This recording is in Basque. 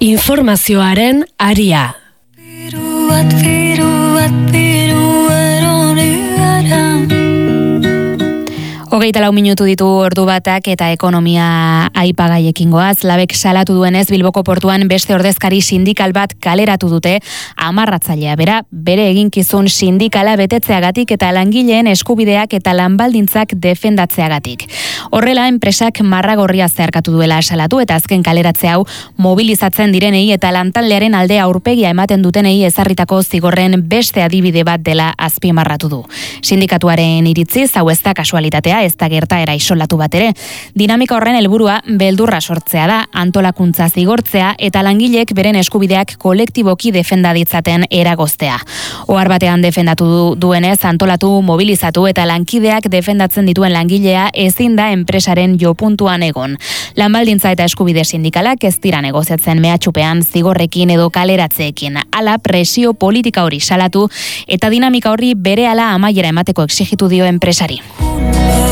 Informazioaren aria. Hogeita 4 minutu ditu ordu batak eta ekonomia aipagaiekin goaz. Labek salatu duenez Bilboko portuan beste ordezkari sindikal bat kaleratu dute amarratzailea bera, bere eginkizun sindikala betetzeagatik eta langileen eskubideak eta lanbaldintzak defendatzeagatik. Horrela, enpresak marragorria zeharkatu duela salatu eta azken kaleratze hau mobilizatzen direnei eta lantaldearen alde aurpegia ematen dutenei ezarritako zigorren beste adibide bat dela azpimarratu du. Sindikatuaren iritziz, hau ez da kasualitatea, ez da gertaera isolatu bat ere. Dinamika horren helburua beldurra sortzea da, antolakuntza zigortzea eta langileek beren eskubideak kolektiboki defenda ditzaten eragoztea. Ohar batean defendatu duenez, antolatu, mobilizatu eta lankideak defendatzen dituen langilea ezin da enpresaren jopuntuan egon. Lanbaldintza eta eskubide sindikalak ez dira negoziatzen mehatxupean zigorrekin edo kaleratzeekin. Hala presio politika hori salatu eta dinamika horri berehala amaiera emateko exijitu dio enpresari.